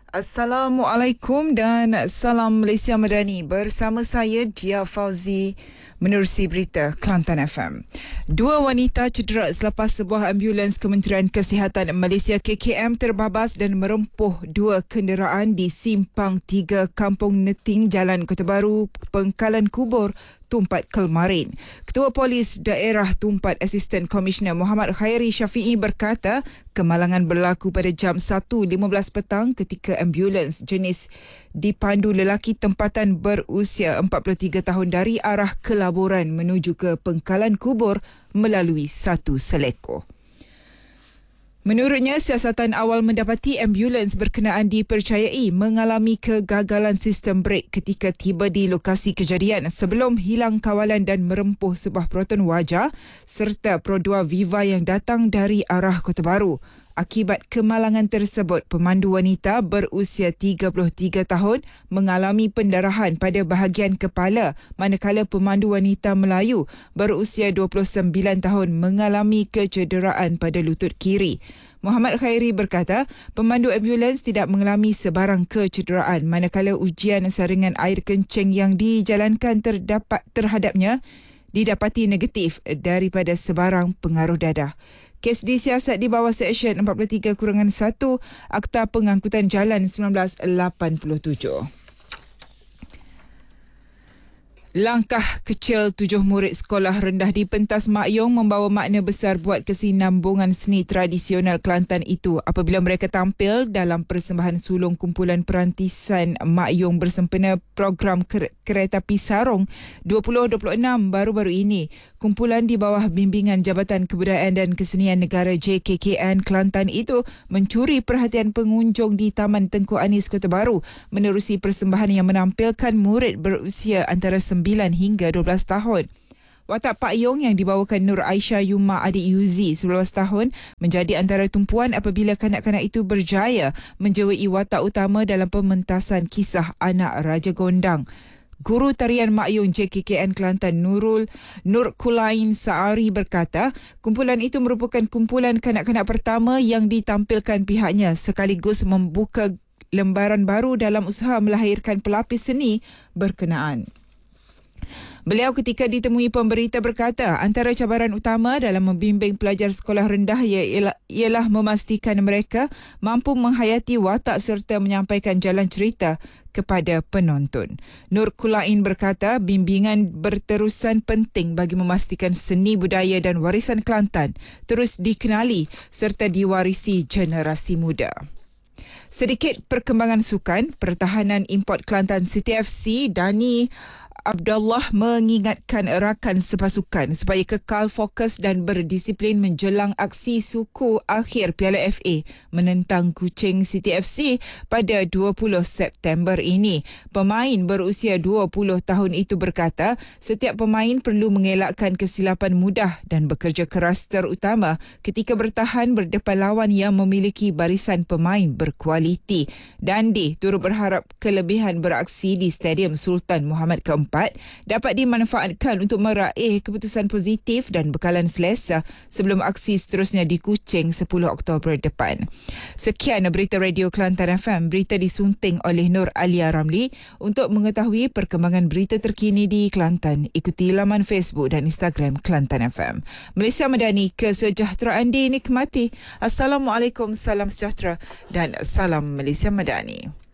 Assalamualaikum dan salam Malaysia Madani. Bersama saya Dia Fauzi menerusi berita Kelantan FM. Dua wanita cedera selepas sebuah ambulans Kementerian Kesihatan Malaysia KKM terbabas dan merempuh dua kenderaan di Simpang 3 Kampung Neting, Jalan Kota Baru, Pengkalan Kubur, Tumpat Kelmarin. Ketua Polis Daerah Tumpat Asisten Komisioner Muhammad Khairi Syafiee berkata kemalangan berlaku pada jam 1.15 petang ketika ambulans jenis dipandu lelaki tempatan berusia 43 tahun dari arah Kelaburan menuju ke Pengkalan Kubur melalui satu seleko. Menurutnya, siasatan awal mendapati ambulans berkenaan dipercayai mengalami kegagalan sistem brek ketika tiba di lokasi kejadian sebelum hilang kawalan dan merempuh sebuah peroton wajah serta Pro2 Viva yang datang dari arah Kota Baru. Akibat kemalangan tersebut, pemandu wanita berusia 33 tahun mengalami pendarahan pada bahagian kepala, manakala pemandu wanita Melayu berusia 29 tahun mengalami kecederaan pada lutut kiri. Muhammad Khairi berkata, pemandu ambulans tidak mengalami sebarang kecederaan manakala ujian saringan air kencing yang dijalankan terhadapnya didapati negatif daripada sebarang pengaruh dadah. Kes disiasat di bawah Seksyen 43-1 Akta Pengangkutan Jalan 1987. Langkah kecil 7 murid sekolah rendah di pentas Mak Yong membawa makna besar buat kesinambungan seni tradisional Kelantan itu apabila mereka tampil dalam persembahan sulung kumpulan perantisan Mak Yong bersempena program Kereta Api Sarong 2026 baru-baru ini. Kumpulan di bawah bimbingan Jabatan Kebudayaan dan Kesenian Negara JKKN Kelantan itu mencuri perhatian pengunjung di Taman Tengku Anis Kota Baru menerusi persembahan yang menampilkan murid berusia antara 9 hingga 12 tahun. Watak Pak Yong yang dibawakan Nur Aisyah Yuma adik Yuzi 11 tahun menjadi antara tumpuan apabila kanak-kanak itu berjaya menjewai watak utama dalam pementasan kisah anak Raja Gondang. Guru tarian Mak Yong JKKN Kelantan Nur Kulain Saari berkata, kumpulan itu merupakan kumpulan kanak-kanak pertama yang ditampilkan pihaknya sekaligus membuka lembaran baru dalam usaha melahirkan pelapis seni berkenaan. Beliau ketika ditemui pemberita berkata, antara cabaran utama dalam membimbing pelajar sekolah rendah ialah memastikan mereka mampu menghayati watak serta menyampaikan jalan cerita kepada penonton. Nur Kulain berkata, bimbingan berterusan penting bagi memastikan seni budaya dan warisan Kelantan terus dikenali serta diwarisi generasi muda. Sedikit perkembangan sukan, Pertahanan Import Kelantan CTFC Dani Abdullah mengingatkan rakan sepasukan supaya kekal fokus dan berdisiplin menjelang aksi suku akhir Piala FA menentang Kuching CTFC pada 20 September ini. Pemain berusia 20 tahun itu berkata, setiap pemain perlu mengelakkan kesilapan mudah dan bekerja keras terutama ketika bertahan berdepan lawan yang memiliki barisan pemain berkualiti. Dandi turut berharap kelebihan beraksi di Stadium Sultan Muhammad keempat dapat dimanfaatkan untuk meraih keputusan positif dan bekalan selesa sebelum aksi seterusnya di Kuching 10 Oktober depan. Sekian berita Radio Kelantan FM. Berita disunting oleh Nur Alia Ramli. Untuk mengetahui perkembangan berita terkini di Kelantan, ikuti laman Facebook dan Instagram Kelantan FM. Malaysia Madani, kesejahteraan dinikmati. Assalamualaikum, salam sejahtera dan salam Malaysia Madani.